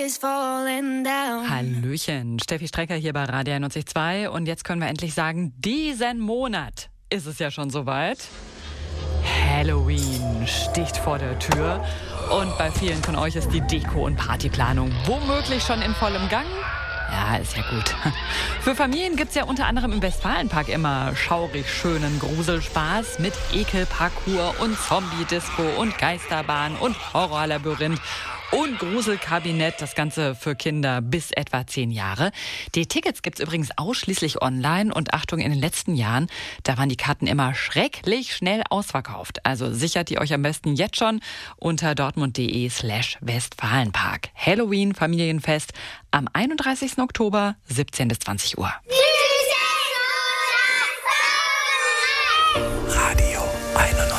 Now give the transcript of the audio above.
is falling down. Hallöchen, Steffi Strecker hier bei Radio 91.2 und jetzt können wir endlich sagen, diesen Monat ist es ja schon soweit. Halloween sticht vor der Tür und bei vielen von euch ist die Deko- und Partyplanung womöglich schon in vollem Gang. Ja, ist ja gut. Für Familien gibt's ja unter anderem im Westfalenpark immer schaurig schönen Gruselspaß mit Ekelparcours und Zombie-Disco und Geisterbahn und Horrorlabyrinth und Gruselkabinett, das Ganze für Kinder bis etwa 10 Jahre. Die Tickets gibt's übrigens ausschließlich online und Achtung, in den letzten Jahren, da waren die Karten immer schrecklich schnell ausverkauft. Also sichert ihr euch am besten jetzt schon unter dortmund.de/Westfalenpark. Halloween Familienfest am 31. Oktober, 17 bis 20 Uhr. Radio 91.